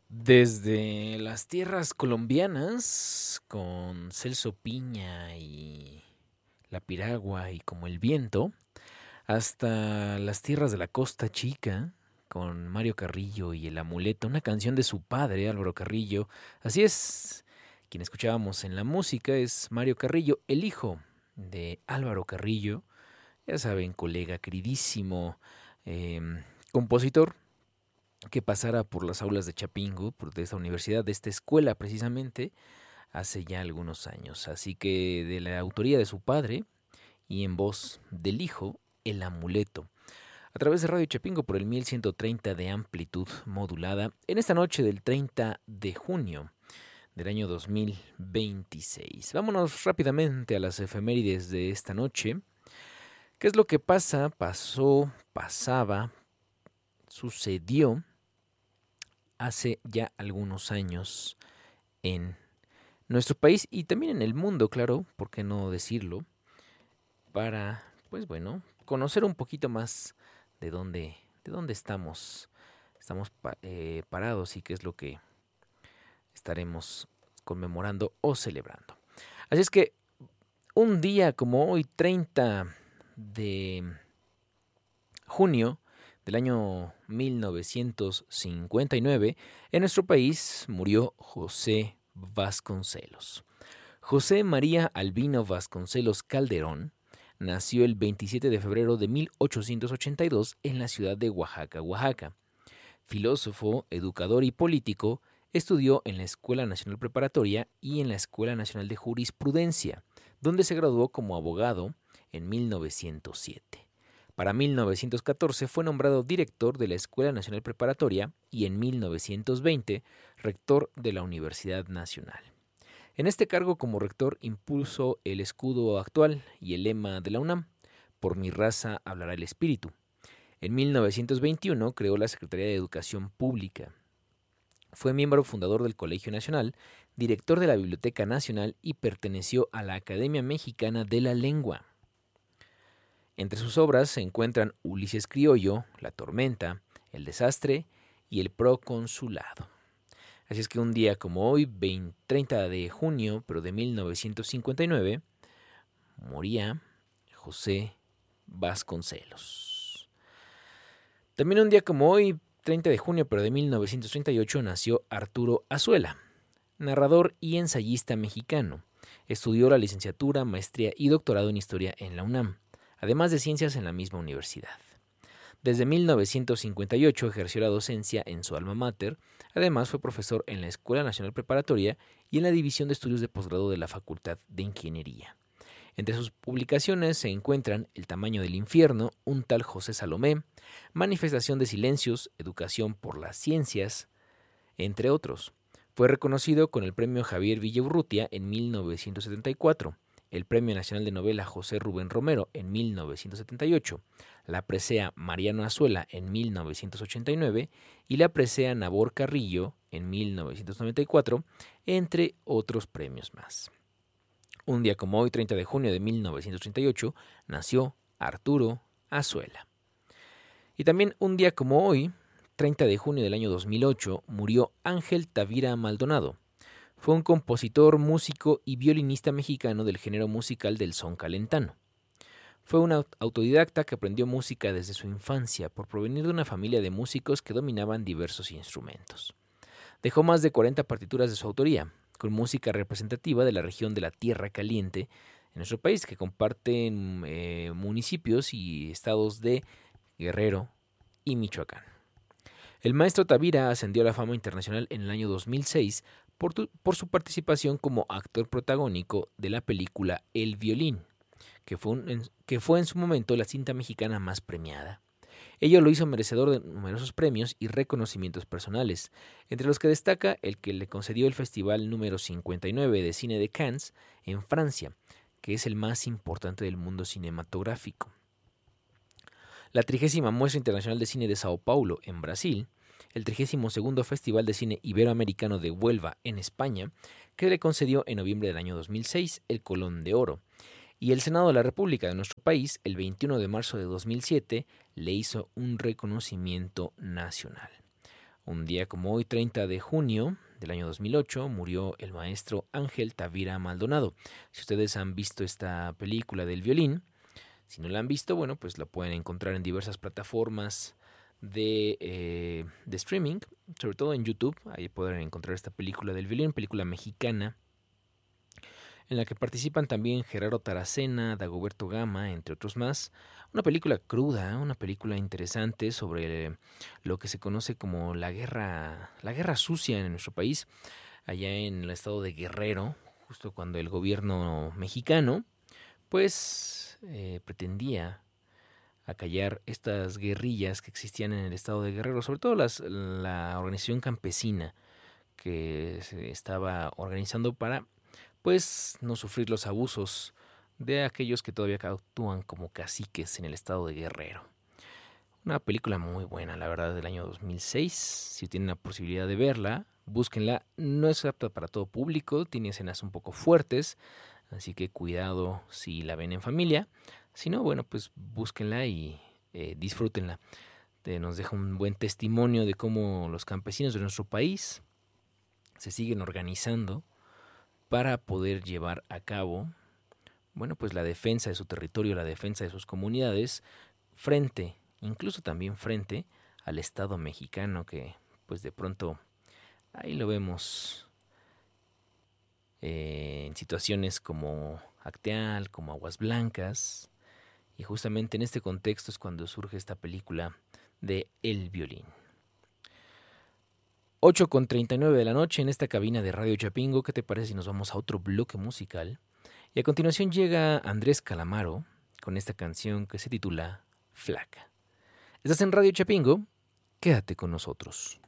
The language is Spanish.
Desde las tierras colombianas, con Celso Piña y la piragua y como el viento, hasta las tierras de la Costa Chica, con Mario Carrillo y el amuleto, una canción de su padre, Álvaro Carrillo. Así es, quien escuchábamos en la música es Mario Carrillo, el hijo de Álvaro Carrillo, ya saben, colega queridísimo, compositor que pasara por las aulas de Chapingo, de esta universidad, de esta escuela precisamente, hace ya algunos años. Así que de la autoría de su padre y en voz del hijo, El Amuleto. A través de Radio Chapingo por el 1130 de amplitud modulada, en esta noche del 30 de junio del año 2026. Vámonos rápidamente a las efemérides de esta noche. ¿Qué es lo que pasa, pasó, pasaba, sucedió hace ya algunos años en nuestro país y también en el mundo, claro, por qué no decirlo, para, pues bueno, conocer un poquito más de dónde estamos parados y qué es lo que estaremos conmemorando o celebrando. Así es que un día como hoy, 30 de junio del año 1959, en nuestro país murió José Vasconcelos. José María Albino Vasconcelos Calderón nació el 27 de febrero de 1882 en la ciudad de Oaxaca, Oaxaca. Filósofo, educador y político, estudió en la Escuela Nacional Preparatoria y en la Escuela Nacional de Jurisprudencia, donde se graduó como abogado en 1907. Para 1914 fue nombrado director de la Escuela Nacional Preparatoria y en 1920 rector de la Universidad Nacional. En este cargo como rector impuso el escudo actual y el lema de la UNAM, por mi raza hablará el espíritu. En 1921 creó la Secretaría de Educación Pública. Fue miembro fundador del Colegio Nacional, director de la Biblioteca Nacional y perteneció a la Academia Mexicana de la Lengua. Entre sus obras se encuentran Ulises Criollo, La Tormenta, El Desastre y El Proconsulado. Así es que un día como hoy, 30 de junio, pero de 1959, moría José Vasconcelos. También un día como hoy, 30 de junio, pero de 1938, nació Arturo Azuela, narrador y ensayista mexicano. Estudió la licenciatura, maestría y doctorado en historia en la UNAM, además de ciencias en la misma universidad. Desde 1958 ejerció la docencia en su alma mater, además fue profesor en la Escuela Nacional Preparatoria y en la División de Estudios de Posgrado de la Facultad de Ingeniería. Entre sus publicaciones se encuentran El tamaño del infierno, Un tal José Salomé, Manifestación de silencios, Educación por las ciencias, entre otros. Fue reconocido con el Premio Javier Villaurrutia en 1974, el Premio Nacional de Novela José Rubén Romero en 1978, la Presea Mariano Azuela en 1989 y la Presea Nabor Carrillo en 1994, entre otros premios más. Un día como hoy, 30 de junio de 1938, nació Arturo Azuela. Y también un día como hoy, 30 de junio del año 2008, murió Ángel Tavira Maldonado. Fue un compositor, músico y violinista mexicano del género musical del son calentano. Fue un autodidacta que aprendió música desde su infancia por provenir de una familia de músicos que dominaban diversos instrumentos. Dejó más de 40 partituras de su autoría, con música representativa de la región de la Tierra Caliente en nuestro país, que comparten municipios y estados de Guerrero y Michoacán. El maestro Tavira ascendió a la fama internacional en el año 2006 por su participación como actor protagónico de la película El Violín, que fue en su momento la cinta mexicana más premiada. Ello lo hizo merecedor de numerosos premios y reconocimientos personales, entre los que destaca el que le concedió el Festival número 59 de Cine de Cannes en Francia, que es el más importante del mundo cinematográfico. La 30ª Muestra Internacional de Cine de Sao Paulo, en Brasil, el 32º Festival de Cine Iberoamericano de Huelva, en España, que le concedió en noviembre del año 2006 el Colón de Oro, y el Senado de la República de nuestro país, el 21 de marzo de 2007, le hizo un reconocimiento nacional. Un día como hoy, 30 de junio del año 2008, murió el maestro Ángel Tavira Maldonado. Si ustedes han visto esta película del violín, si no la han visto, bueno, pues la pueden encontrar en diversas plataformas de streaming, sobre todo en YouTube. Ahí podrán encontrar esta película del violín, película mexicana, en la que participan también Gerardo Taracena, Dagoberto Gama, entre otros más. Una película cruda, una película interesante sobre lo que se conoce como la guerra sucia en nuestro país, allá en el estado de Guerrero, justo cuando el gobierno mexicano, pues, pretendía acallar estas guerrillas que existían en el estado de Guerrero, sobre todo la organización campesina que se estaba organizando para, pues, no sufrir los abusos de aquellos que todavía actúan como caciques en el estado de Guerrero. Una película muy buena, la verdad, del año 2006. Si tienen la posibilidad de verla, búsquenla. No es apta para todo público, tiene escenas un poco fuertes, así que cuidado si la ven en familia. Si no, bueno, pues búsquenla y disfrútenla. Nos deja un buen testimonio de cómo los campesinos de nuestro país se siguen organizando para poder llevar a cabo, bueno, pues la defensa de su territorio, la defensa de sus comunidades, incluso también frente al Estado mexicano, que pues de pronto ahí lo vemos en situaciones como Acteal, como Aguas Blancas, y justamente en este contexto es cuando surge esta película de El Violín. 8:39 de la noche en esta cabina de Radio Chapingo. ¿Qué te parece si nos vamos a otro bloque musical? Y a continuación llega Andrés Calamaro con esta canción que se titula Flaca. ¿Estás en Radio Chapingo? Quédate con nosotros.